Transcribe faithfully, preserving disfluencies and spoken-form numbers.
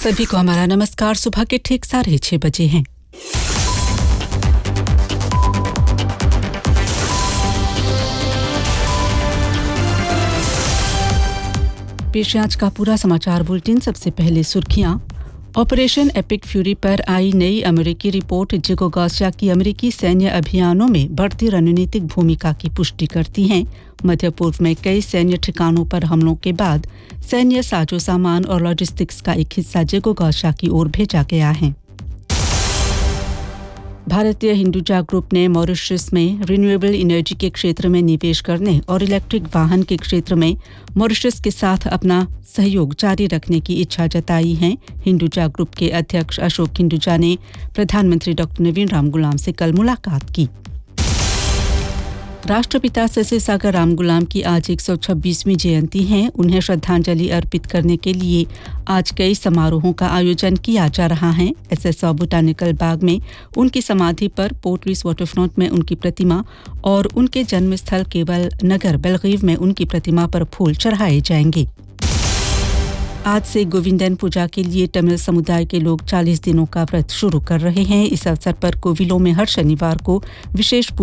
सभी को हमारा नमस्कार। सुबह के ठीक साढ़े छह बजे हैं। पेश है आज का पूरा समाचार बुलेटिन। सबसे पहले सुर्खियां। ऑपरेशन एपिक फ्यूरी पर आई नई अमेरिकी रिपोर्ट जिगोगासिया की अमेरिकी सैन्य अभियानों में बढ़ती रणनीतिक भूमिका की पुष्टि करती हैं। मध्य पूर्व में कई सैन्य ठिकानों पर हमलों के बाद सैन्य साजो सामान और लॉजिस्टिक्स का एक हिस्सा जिगोगासिया की ओर भेजा गया है। भारतीय हिंदुजा ग्रुप ने मॉरिशस में रिन्यूएबल एनर्जी के क्षेत्र में निवेश करने और इलेक्ट्रिक वाहन के क्षेत्र में मॉरिशस के साथ अपना सहयोग जारी रखने की इच्छा जताई है। हिंदुजा ग्रुप के अध्यक्ष अशोक हिंदुजा ने प्रधानमंत्री डॉक्टर नवीन रामगुलाम से कल मुलाकात की। राष्ट्रपिता शशि सागर रामगुलाम की आज एक सौ छब्बीसवीं जयंती है। उन्हें श्रद्धांजलि अर्पित करने के लिए आज कई समारोहों का आयोजन किया जा रहा है। एसएसओ बोटानिकल बाग में उनकी समाधि पर, पोर्ट लुइस वाटरफ्रंट में उनकी प्रतिमा और उनके जन्मस्थल केवल नगर बेलगीव में उनकी प्रतिमा पर फूल चढ़ाए जाएंगे। आज से गोविंदन पूजा के लिए तमिल समुदाय के लोग चालीस दिनों का व्रत शुरू कर रहे हैं। इस अवसर पर कोविलों में हर शनिवार को विशेष